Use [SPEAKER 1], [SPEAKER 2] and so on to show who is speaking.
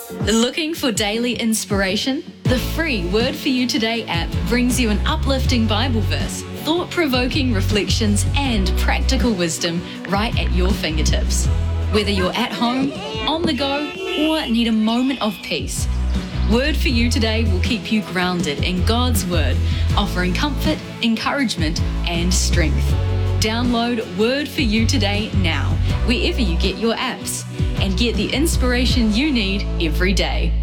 [SPEAKER 1] Looking for daily inspiration? The free Word for You Today app brings you an uplifting Bible verse, thought-provoking reflections, and practical wisdom right at your fingertips. Whether you're at home, on the go, or need a moment of peace, Word for You Today will keep you grounded in God's Word, offering comfort, encouragement, and strength. Download Word for You Today now, wherever you get your apps, and get the inspiration you need every day.